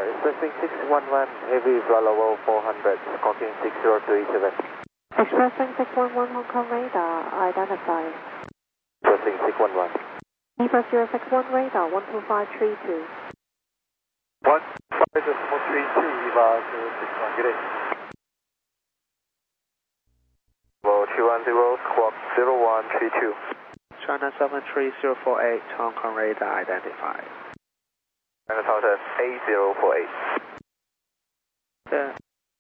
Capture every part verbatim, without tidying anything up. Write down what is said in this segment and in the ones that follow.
Expressing six one one, heavy level four hundred, scorpion six zero two eight seven. Expressing six one one, Hong Kong radar, identified. Expressing six one one. Express zero six one radar, one two five three two. one five three two, Eva zero six one, good day. Level two one zero, squawk zero one three two. China seven three zero four eight, Hong Kong radar identified. China Southern eight zero four eight. Yeah.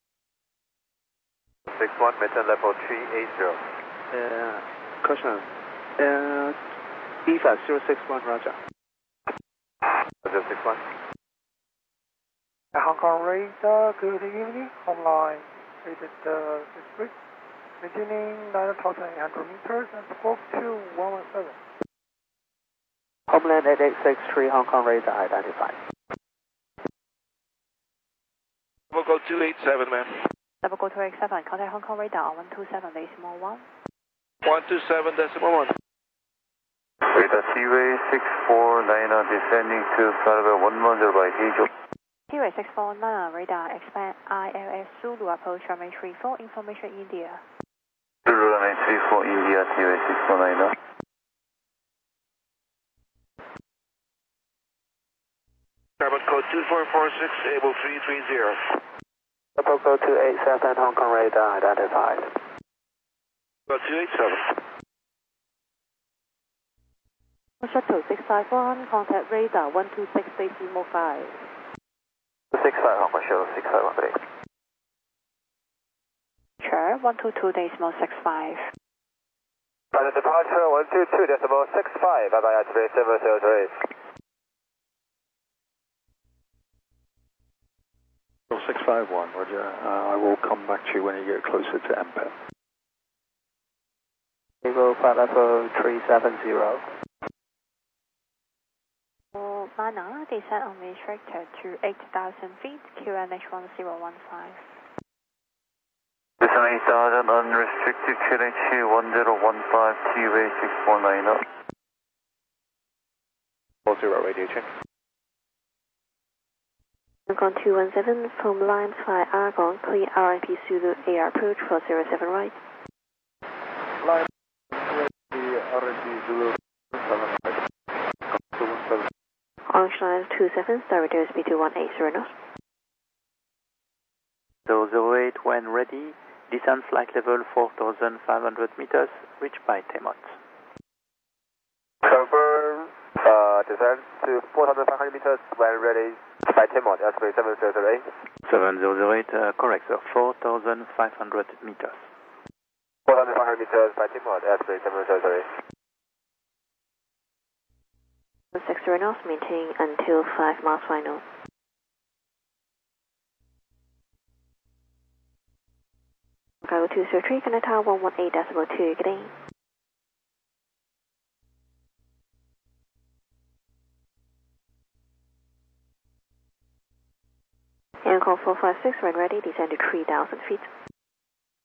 six one, maintain level three eight zero. Uh, caution. Uh, Eva zero six one, roger. zero six one. Hong Kong radar, good evening, online, rated uh, district, maintaining nine thousand eight hundred meters and squawk two one one seven. Homeland eight eight six three, Hong Kong radar identified. Level go two eight seven, man. Level go two eight seven, contact Hong Kong radar, one two seven decimal one. one two seven decimal one. Radar T-Way six four nine, descending to Sarga one one zero by Hijo. T-Way six four nine, radar, expand I L S Zulu, approach runway three four, information India. Zulu runway three four, India, T-Way six four nine. Carbon code two four four six, able three three zero. Level go two eight seven, Hong Kong radar identified. Go two eight seven. Shuttle six five one, contact radar, one two six decimal five. six five, Hong Kong Shuttle six five one, good day. Sure, one two two decimal six five. By the departure one two two decimal six five, bye bye, activate seven zero three. six five one, roger. Uh, I will come back to you when you get closer to M P E. Eagle flight level three seven zero. Mana, descent unrestricted to eight thousand feet, Q N H one zero one five. Descent eight thousand, unrestricted, Q N H one zero one five, T-Way six four nine. four zero radio check. Argon two one seven, from Lime fly Argon, clear R M P Zulu air approach for zero seven right. Line R M P Zulu seven right. two one seven. Orange line two seven, star radio speed two one eight zero knots. zero zero eight when ready, descent flight level four thousand five hundred meters, reached by Temot. Confirm, uh, descent to four thousand five hundred meters when ready by Temot, airspace seven zero zero eight. seven zero zero eight, uh, correct sir, four thousand five hundred meters. four thousand five hundred meters by Temot, airspace seven zero zero eight. six zero knots, maintaining until five miles final. Cargo two zero three, connect tower one one eight decimal two, good day. Air call four five six, when ready, descend to three thousand feet.